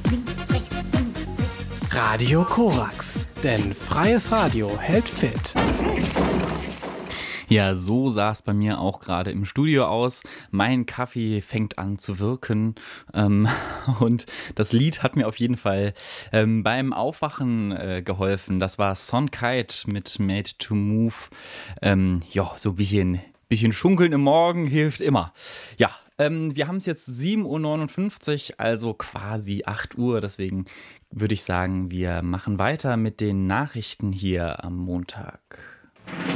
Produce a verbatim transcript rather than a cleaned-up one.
links, rechts, links, rechts. Radio Korax, denn freies Radio hält fit. Ja, so sah es bei mir auch gerade im Studio aus. Mein Kaffee fängt an zu wirken ähm, und das Lied hat mir auf jeden Fall ähm, beim Aufwachen äh, geholfen. Das war Son Kite mit Made to Move. Ähm, ja, so ein bisschen, bisschen Schunkeln im Morgen hilft immer. Ja, ähm, wir haben es jetzt sieben Uhr neunundfünfzig, also quasi acht Uhr. Deswegen würde ich sagen, wir machen weiter mit den Nachrichten hier am Montag.